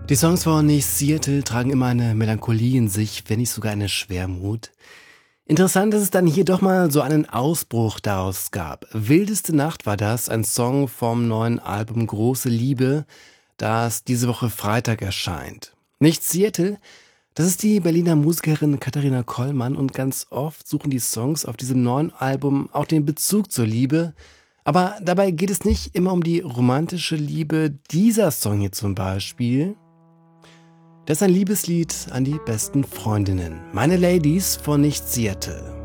Die Songs von Nicht Seattle tragen immer eine Melancholie in sich, wenn nicht sogar eine Schwermut. Interessant, dass es dann hier doch mal so einen Ausbruch daraus gab. Wildeste Nacht war das, ein Song vom neuen Album Große Liebe, das diese Woche Freitag erscheint. Nicht Seattle, das ist die Berliner Musikerin Katharina Kollmann und ganz oft suchen die Songs auf diesem neuen Album auch den Bezug zur Liebe. Aber dabei geht es nicht immer um die romantische Liebe. Dieser Song hier zum Beispiel, das ist ein Liebeslied an die besten Freundinnen. Meine Ladies von Nicht Seattle.